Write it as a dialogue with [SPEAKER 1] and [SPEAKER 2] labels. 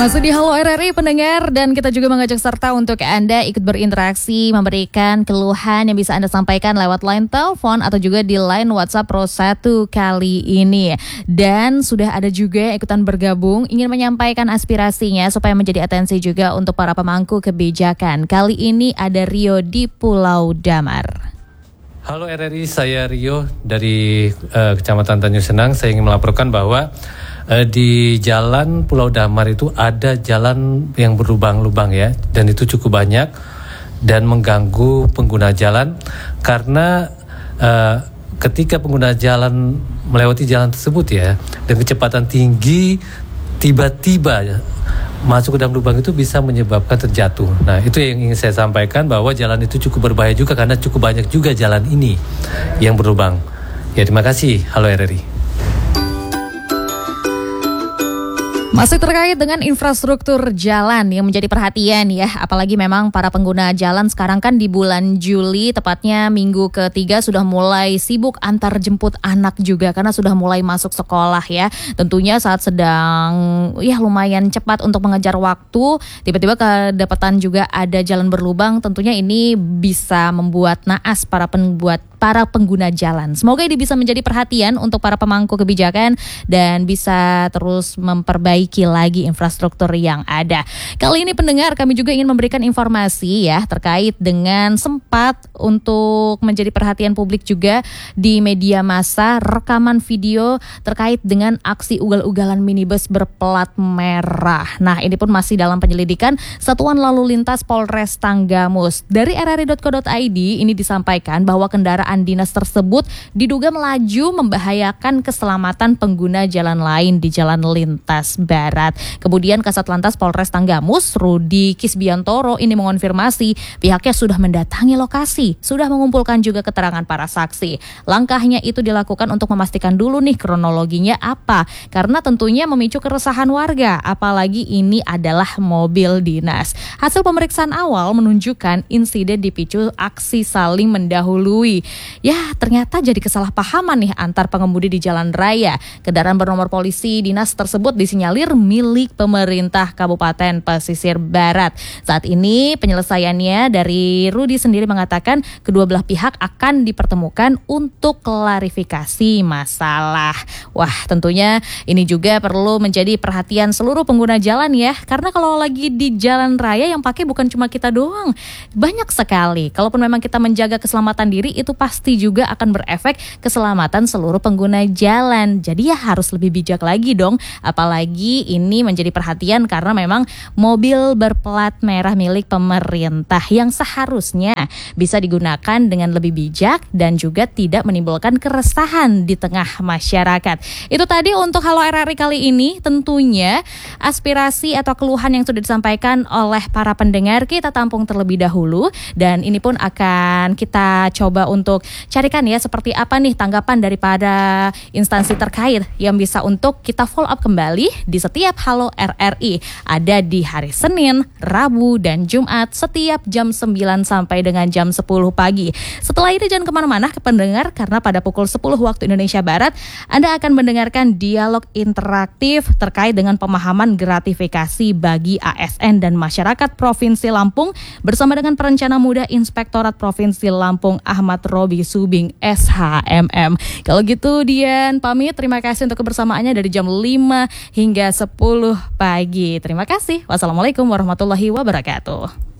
[SPEAKER 1] Masih di Halo RRI pendengar, dan kita juga mengajak serta untuk Anda ikut berinteraksi, memberikan keluhan yang bisa Anda sampaikan lewat line telepon atau juga di line WhatsApp Pro 1 kali ini. Dan sudah ada juga yang ikutan bergabung, ingin menyampaikan aspirasinya supaya menjadi atensi juga untuk para pemangku kebijakan. Kali ini ada Rio di Pulau Damar.
[SPEAKER 2] Halo RRI, saya Rio dari Kecamatan Tanjung Senang. Saya ingin melaporkan bahwa di Jalan Pulau Damar itu ada jalan yang berlubang-lubang ya, dan itu cukup banyak dan mengganggu pengguna jalan karena ketika pengguna jalan melewati jalan tersebut ya, dan kecepatan tinggi tiba-tiba masuk ke dalam lubang itu bisa menyebabkan terjatuh. Nah, itu yang ingin saya sampaikan, bahwa jalan itu cukup berbahaya juga karena cukup banyak juga jalan ini yang berlubang. Ya, terima kasih. Halo RRI.
[SPEAKER 1] Masih terkait dengan infrastruktur jalan yang menjadi perhatian ya, apalagi memang para pengguna jalan sekarang kan di bulan Juli, tepatnya minggu ketiga sudah mulai sibuk antar jemput anak juga karena sudah mulai masuk sekolah ya. Tentunya saat sedang ya lumayan cepat untuk mengejar waktu, tiba-tiba kedapatan juga ada jalan berlubang, tentunya ini bisa membuat naas para pengguna jalan. Semoga ini bisa menjadi perhatian untuk para pemangku kebijakan dan bisa terus memperbaiki lagi infrastruktur yang ada. Kali ini pendengar, kami juga ingin memberikan informasi ya terkait dengan sempat untuk menjadi perhatian publik juga di media massa rekaman video terkait dengan aksi ugal-ugalan minibus berplat merah. Nah, ini pun masih dalam penyelidikan Satuan Lalu Lintas Polres Tanggamus. Dari rri.co.id ini disampaikan bahwa kendaraan dinas tersebut diduga melaju membahayakan keselamatan pengguna jalan lain di Jalan Lintas Barat. Kemudian Kasat Lantas Polres Tanggamus, Rudi Kisbiantoro, ini mengonfirmasi pihaknya sudah mendatangi lokasi, sudah mengumpulkan juga keterangan para saksi. Langkahnya itu dilakukan untuk memastikan dulu nih kronologinya apa, karena tentunya memicu keresahan warga, apalagi ini adalah mobil dinas. Hasil pemeriksaan awal menunjukkan insiden dipicu aksi saling mendahului. Ya, ternyata jadi kesalahpahaman nih antar pengemudi di jalan raya. Kendaraan bernomor polisi dinas tersebut disinyalir milik pemerintah Kabupaten Pesisir Barat. Saat ini penyelesaiannya dari Rudi sendiri mengatakan kedua belah pihak akan dipertemukan untuk klarifikasi masalah. Wah, tentunya ini juga perlu menjadi perhatian seluruh pengguna jalan ya, karena kalau lagi di jalan raya yang pakai bukan cuma kita doang, banyak sekali. Kalaupun memang kita menjaga keselamatan diri, itu pasti juga akan berefek keselamatan seluruh pengguna jalan. Jadi ya harus lebih bijak lagi dong. Apalagi ini menjadi perhatian karena memang mobil berplat merah milik pemerintah yang seharusnya bisa digunakan dengan lebih bijak dan juga tidak menimbulkan keresahan di tengah masyarakat. Itu tadi untuk Halo RRI kali ini. Tentunya aspirasi atau keluhan yang sudah disampaikan oleh para pendengar kita tampung terlebih dahulu, dan ini pun akan kita coba untuk carikan ya seperti apa nih tanggapan daripada instansi terkait yang bisa untuk kita follow up kembali di setiap Halo RRI. Ada di hari Senin, Rabu, dan Jumat setiap jam 9 sampai dengan jam 10 pagi. Setelah itu jangan kemana-mana ke pendengar, karena pada pukul 10 waktu Indonesia Barat Anda akan mendengarkan dialog interaktif terkait dengan pemahaman gratifikasi bagi ASN dan masyarakat Provinsi Lampung bersama dengan perencana muda Inspektorat Provinsi Lampung Ahmad Robi Subing SHMM. Kalau gitu Dian pamit, terima kasih untuk kebersamaannya dari jam 5 hingga 10 pagi. Terima kasih. Wassalamualaikum warahmatullahi wabarakatuh.